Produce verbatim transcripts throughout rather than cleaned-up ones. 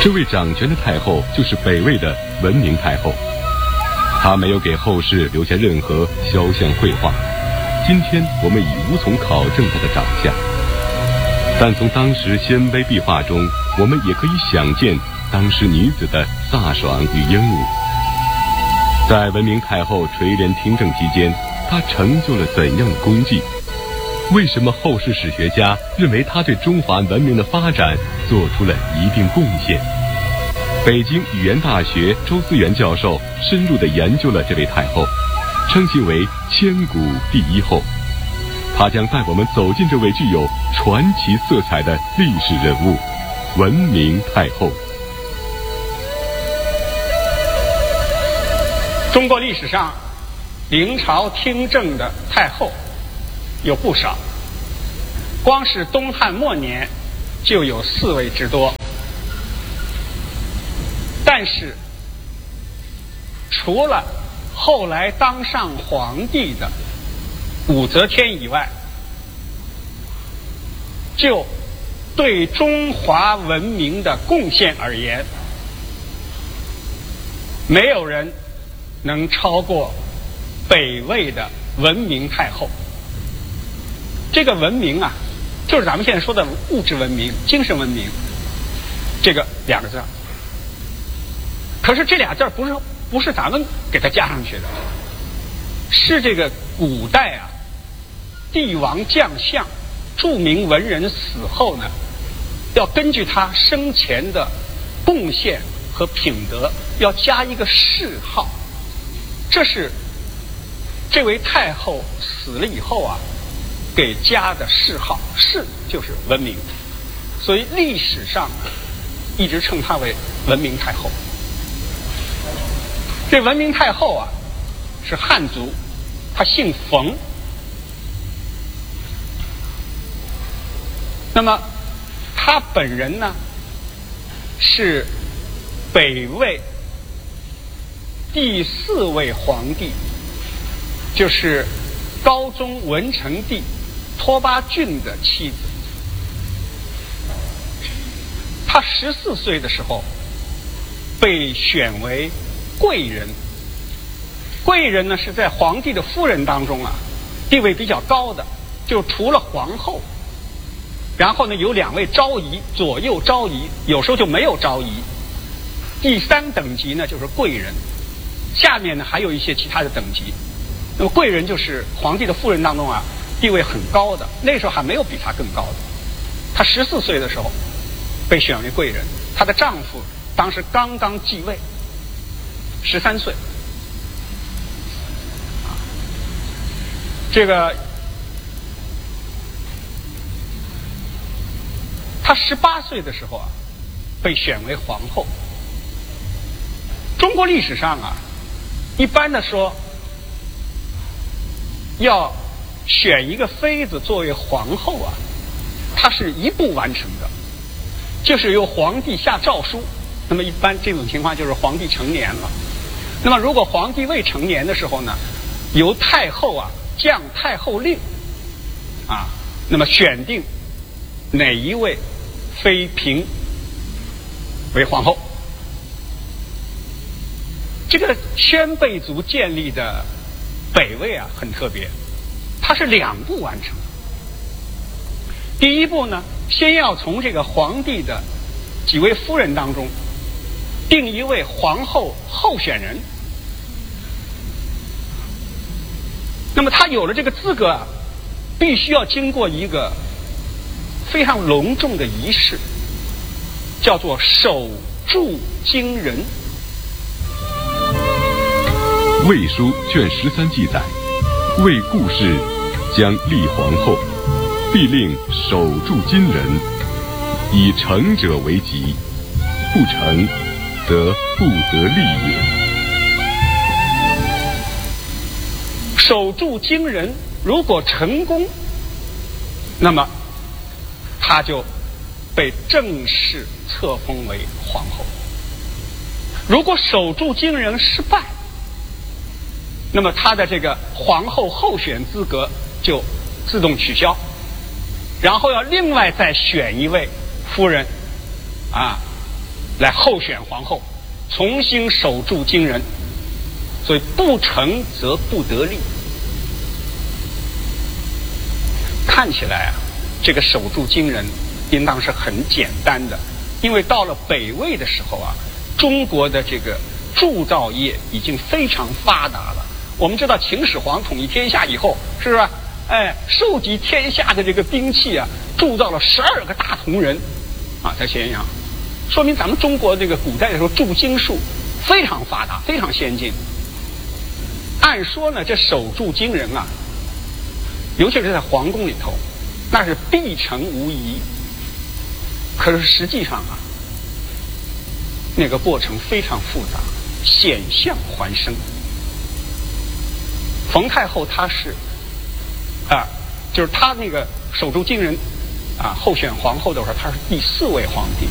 这位掌权的太后就是北魏的文明太后，她没有给后世留下任何肖像绘画，今天我们已无从考证她的长相，但从当时鲜卑壁画中，我们也可以想见当时女子的飒爽与英武。在文明太后垂帘听政期间，她成就了怎样的功绩？为什么后世史学家认为她对中华文明的发展做出了一定贡献？北京语言大学周思源教授深入地研究了这位太后，称其为千古第一后。他将带我们走进这位具有传奇色彩的历史人物——文明太后。 中国历史上临朝听政的太后有不少，光是东汉末年就有四位之多。但是除了后来当上皇帝的武则天以外，就对中华文明的贡献而言，没有人能超过北魏的文明太后。这个文明啊，就是咱们现在说的物质文明、精神文明，这个两个字。可是这俩字不是不是咱们给它加上去的，是这个古代啊，帝王将相、著名文人死后呢，要根据他生前的贡献和品德，要加一个谥号。这是这位太后死了以后啊，给加的谥号，谥就是文明，所以历史上一直称她为文明太后。这文明太后啊，是汉族，她姓冯。那么她本人呢，是北魏第四位皇帝，就是高宗文成帝拓跋浚的妻子。她十四岁的时候被选为贵人。贵人呢，是在皇帝的夫人当中啊，地位比较高的，就除了皇后，然后呢有两位昭仪，左右昭仪，有时候就没有昭仪。第三等级呢就是贵人，下面呢还有一些其他的等级。那么贵人就是皇帝的夫人当中啊，地位很高的，那时候还没有比她更高的。她十四岁的时候被选为贵人，她的丈夫当时刚刚继位，十三岁。这个她十八岁的时候啊，被选为皇后。中国历史上啊，一般的说，要选一个妃子作为皇后啊，它是一步完成的，就是由皇帝下诏书。那么一般这种情况就是皇帝成年了。那么如果皇帝未成年的时候呢，由太后啊降太后令啊，那么选定哪一位妃嫔为皇后。这个宣贝族建立的北魏啊很特别，它是两步完成。第一步呢，先要从这个皇帝的几位夫人当中定一位皇后候选人。那么他有了这个资格啊，必须要经过一个非常隆重的仪式，叫做手铸金人。 魏书卷十三记载，魏故事将立皇后，必令手铸金人，以成者为吉，不成则不得立也。 手铸金人如果成功，那么他就被正式册封为皇后。如果手铸金人失败，那么他的这个皇后候选资格就自动取消，然后要另外再选一位夫人啊来候选皇后，重新守住京人。所以不成则不得力。看起来啊，这个守住京人应当是很简单的，因为到了北魏的时候啊，中国的这个铸造业已经非常发达了。我们知道秦始皇统一天下以后，是不是？哎，收集天下的这个兵器啊，铸造了十二个大铜人啊，在咸阳，说明咱们中国这个古代的时候铸金术非常发达，非常先进。按说呢，这守住京人啊，尤其是在皇宫里头，那是必成无疑。可是实际上啊，那个过程非常复杂，险象环生。冯太后她是啊，就是她那个守住京人啊，候选皇后的时候，她是第四位皇帝。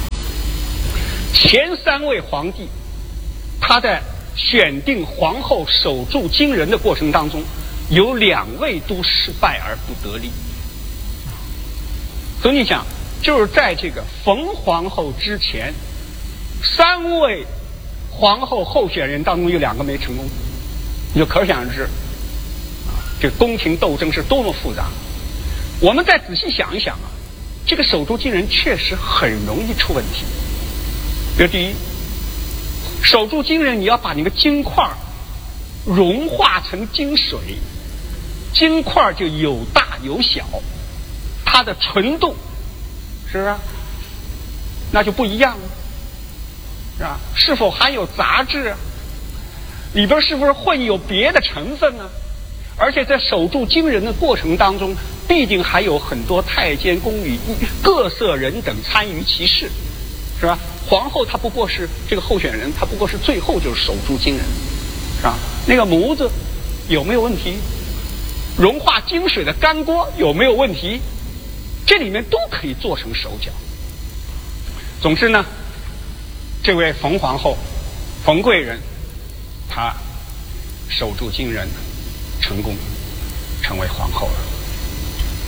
前三位皇帝，她在选定皇后守住京人的过程当中，有两位都失败而不得力。所以你想，就是在这个冯皇后之前，三位皇后候选人当中有两个没成功，你就可想而知啊，这个宫廷斗争是多么复杂。我们再仔细想一想啊，这个守住京人确实很容易出问题。比如第一，守住京人，你要把那个金块融化成金水，金块就有大有小，它的纯度是不是那就不一样了，是吧？是否含有杂质啊？里边是不是混有别的成分呢？而且在守住京人的过程当中，必定还有很多太监宫女各色人等参与其事，是吧？皇后她不过是这个候选人，她不过是最后就是守住京人，是吧？那个模子有没有问题？融化金水的干锅有没有问题？这里面都可以做成手脚。总之呢，这位冯皇后冯贵人，她守住京人，成功成为皇后了。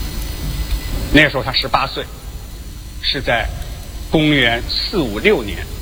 那个时候她十八岁，是在公元四五六年